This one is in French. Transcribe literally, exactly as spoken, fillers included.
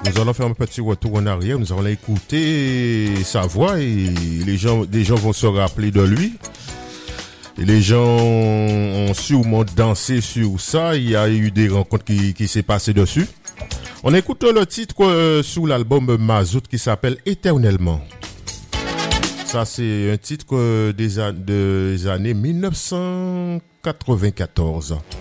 Nous allons faire un petit retour en arrière. Nous allons écouter sa voix et les gens, les gens vont se rappeler de lui. Et les gens ont sûrement dansé sur ça. Il y a eu des rencontres qui, qui s'est passé dessus. On écoute le titre euh, sous l'album Mazout qui s'appelle Éternellement. Ça, c'est un titre euh, des, a- des années mille neuf cent quatre-vingt-quatorze.